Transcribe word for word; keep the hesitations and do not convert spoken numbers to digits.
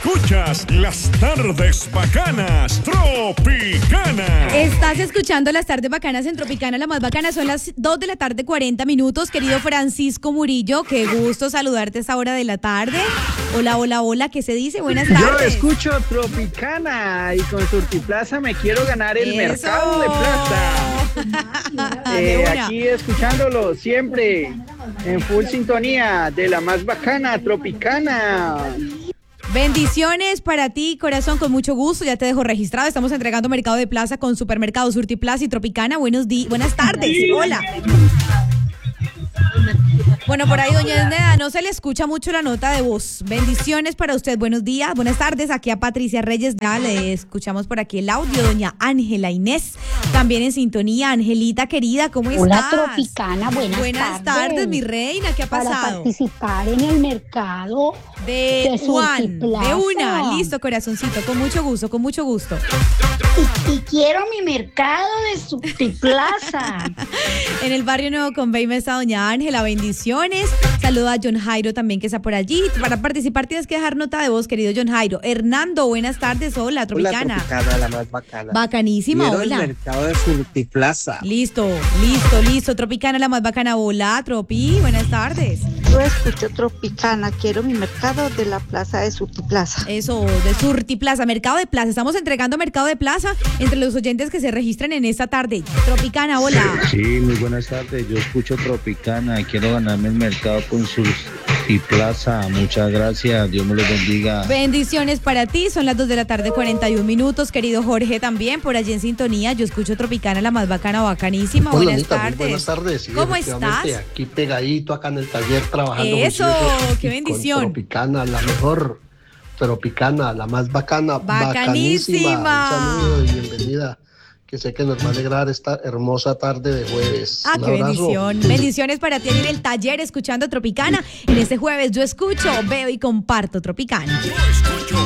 Escuchas las tardes bacanas Tropicana. Estás escuchando las tardes bacanas en Tropicana, la más bacana. Son las dos de la tarde, cuarenta minutos. Querido Francisco Murillo, qué gusto saludarte a esta hora de la tarde. Hola, hola, hola, ¿qué se dice? Buenas tardes. Yo escucho Tropicana y con Surtiplaza me quiero ganar el Eso. mercado de plata. eh, aquí escuchándolo siempre en full sintonía de la más bacana Tropicana. Bendiciones para ti, corazón, con mucho gusto. Ya te dejo registrado. Estamos entregando Mercado de Plaza con Supermercado Surtiplaza y Tropicana. Buenos días, buenas tardes. Hola. Bueno, por ahí, doña Esneda, no se le escucha mucho la nota de voz. Bendiciones para usted. Buenos días, buenas tardes. Aquí a Patricia Reyes, ya le escuchamos por aquí el audio. Doña Ángela Inés, también en sintonía. Angelita querida, ¿cómo estás? Hola, Tropicana, buenas, buenas tardes. tardes, mi reina. ¿Qué ha Para pasado? participar en el mercado De, de Juan, Surtiplaza. de una. Listo, corazoncito, con mucho gusto, con mucho gusto. Y, y quiero mi mercado de Surtiplaza. En el barrio Nuevo Convey está doña Ángela, bendiciones. Saluda a John Jairo también, que está por allí. Para participar tienes que dejar nota de voz, querido John Jairo. Hernando, buenas tardes. Hola, Tropicana. Hola, Tropicana, la más bacana. Bacanísima, Quiero hola. el mercado de Surtiplaza. Listo, listo, listo. Tropicana, la más bacana. Hola, Tropi, buenas tardes. Yo escucho Tropicana, quiero mi mercado de la plaza de Surtiplaza. Eso, de Surtiplaza, Mercado de Plaza. Estamos entregando Mercado de Plaza entre los oyentes que se registran en esta tarde. Tropicana, hola. Sí, muy buenas tardes. Yo escucho Tropicana. Quiero ganarme el mercado con Surtiplaza. Muchas gracias. Dios me los bendiga. Bendiciones para ti. Son las dos de la tarde, cuarenta y un minutos. Querido Jorge, también por allí en sintonía. Yo escucho Tropicana, la más bacana, bacanísima. Hola, Buenas Anita, muy tardes. buenas tardes. Sí, ¿Cómo efectivamente, estás? Aquí pegadito, acá en el taller trabajando. Eso, juicioso, qué y bendición. Con Tropicana, la mejor. Tropicana, la más bacana. Bacanísima. Bacanísima. Un saludo y bienvenida. Que sé que nos va a alegrar esta hermosa tarde de jueves. Ah, Un qué abrazo. bendición. Bendiciones para ti en el taller escuchando Tropicana. En este jueves yo escucho, veo y comparto Tropicana. Yo escucho